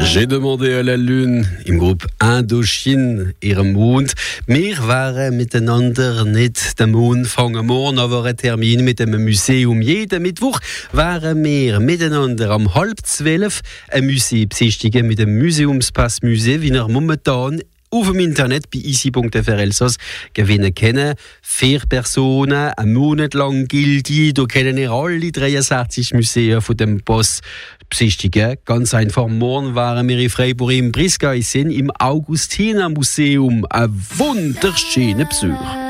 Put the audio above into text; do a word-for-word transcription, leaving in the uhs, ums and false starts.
J'ai demandé à la Lune im Groupe Indochine ihrem Mond. Wir waren miteinander nicht den Mond fangen morgen, aber einen Termin mit dem Museum. Jeden Mittwoch waren wir miteinander am halb zwölf ein Museum besichtigen mit dem Museumspass Musee, wie er momentan auf dem Internet bei easy punkt f r Elsass gewinnen können. Vier Personen, einen Monat lang gilt die. Da können ihr alle dreiundsechzig Museen von dem Pass besichtigen. Ganz einfach, morgen waren wir in Freiburg im Briskay, sind im Augustiner Museum. Ein wunderschöner Besuch.